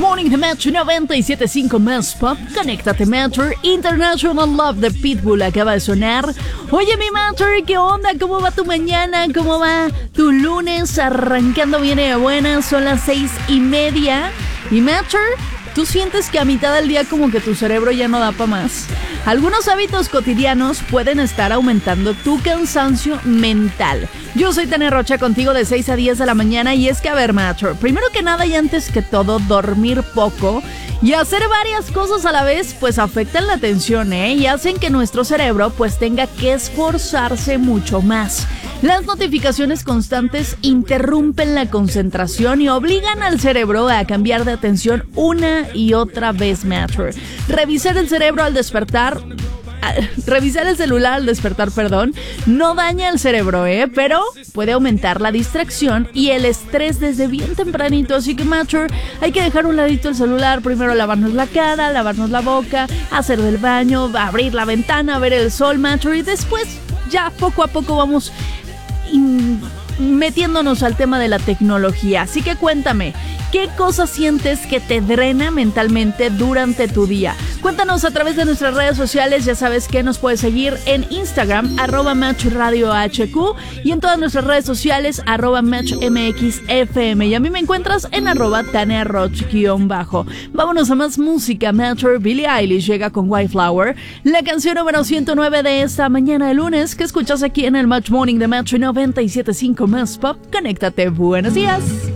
Morning de Metro 97.5 más pop. Conéctate Metro. International Love de Pitbull acaba de sonar. Oye mi Metro, ¿qué onda? ¿Cómo va tu mañana? ¿Cómo va tu lunes? Arrancando bien de buena. Son las 6:30. Y Metro, ¿tú sientes que a mitad del día como que tu cerebro ya no da para más? Algunos hábitos cotidianos pueden estar aumentando tu cansancio mental. Yo soy Tania Rocha contigo de 6 a 10 de la mañana y es que a ver, Macho, primero que nada y antes que todo, dormir poco y hacer varias cosas a la vez pues afectan la atención, y hacen que nuestro cerebro pues tenga que esforzarse mucho más. Las notificaciones constantes interrumpen la concentración y obligan al cerebro a cambiar de atención una y otra vez, Macho. Revisar el celular al despertar, no daña el cerebro, pero puede aumentar la distracción y el estrés desde bien tempranito. Así que, Macho, hay que dejar un ladito el celular, primero lavarnos la cara, lavarnos la boca, hacer del baño, abrir la ventana, ver el sol, Macho, y después ya poco a poco vamos metiéndonos al tema de la tecnología. Así que cuéntame, ¿qué cosa sientes que te drena mentalmente durante tu día? Cuéntanos a través de nuestras redes sociales. Ya sabes que nos puedes seguir en Instagram, @MatchRadioHQ, y en todas nuestras redes sociales, @MatchMXFM. Y a mí me encuentras en @TaniaRoch_. Vámonos a más música. Metro. Billie Eilish llega con White Flower, la canción número 109 de esta mañana de lunes, que escuchas aquí en el Match Morning de Metro 97.5 más pop. Conéctate. Buenos días.